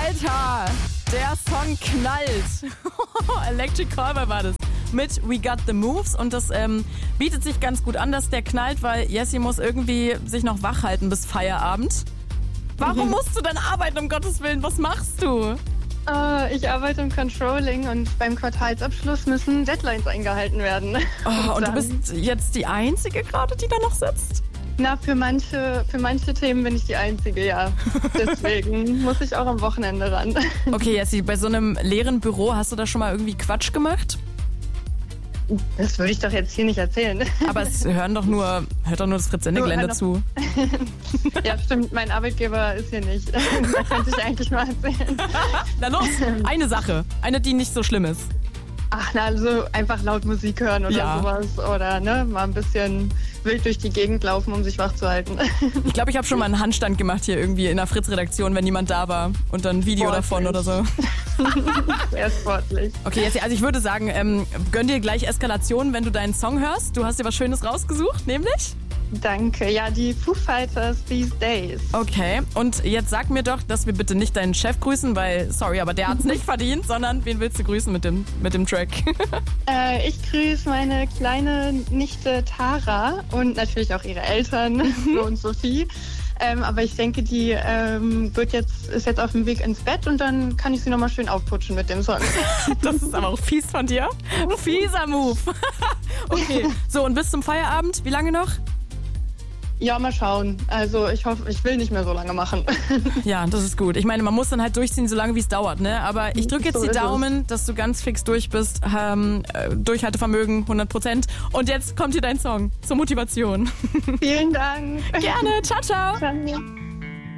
Alter, der Song knallt. Electric Callboy war das. Mit We Got the Moves. Und das bietet sich ganz gut an, dass der knallt, weil Jessie muss irgendwie sich noch wach halten bis Feierabend. Warum musst du denn arbeiten, um Gottes Willen? Was machst du? Ich arbeite im Controlling und beim Quartalsabschluss müssen Deadlines eingehalten werden. Oh, und du bist jetzt die Einzige gerade, die da noch sitzt? Na, für manche Themen bin ich die Einzige, ja. Deswegen muss ich auch am Wochenende ran. Okay, Jessie, bei so einem leeren Büro hast du da schon mal irgendwie Quatsch gemacht? Das würde ich doch jetzt hier nicht erzählen. Aber es hört doch nur das Fritz-Sende-Gelände zu. Ja, stimmt, mein Arbeitgeber ist hier nicht. Da könnte ich eigentlich mal erzählen. Na los, eine Sache. Eine, die nicht so schlimm ist. Ach, na, also einfach laut Musik hören oder sowas. Oder mal ein bisschen wild durch die Gegend laufen, um sich wach zu halten. Ich glaube, ich habe schon mal einen Handstand gemacht hier irgendwie in der Fritz-Redaktion, wenn niemand da war. Und dann ein Video davon oder so. Sehr sportlich. Okay, jetzt, also ich würde sagen, gönn dir gleich Eskalation, wenn du deinen Song hörst. Du hast dir was Schönes rausgesucht, nämlich? Danke. Ja, die Foo Fighters These Days. Okay, und jetzt sag mir doch, dass wir bitte nicht deinen Chef grüßen, weil, sorry, aber der hat's nicht verdient, sondern wen willst du grüßen mit dem Track? Ich grüße meine kleine Nichte Tara und natürlich auch ihre Eltern, Flo und Sophie. Aber ich denke, die ist jetzt auf dem Weg ins Bett und dann kann ich sie nochmal schön aufputschen mit dem Song. Das ist aber auch fies von dir. Fieser Move. Okay, so und bis zum Feierabend, wie lange noch? Ja, mal schauen. Also ich hoffe, ich will nicht mehr so lange machen. Ja, das ist gut. Ich meine, man muss dann halt durchziehen, so lange wie es dauert, ne? Aber ich drücke jetzt so die Daumen, dass du ganz fix durch bist. Durchhaltevermögen 100%. Und jetzt kommt hier dein Song zur Motivation. Vielen Dank. Gerne. Ciao, ciao. Ciao.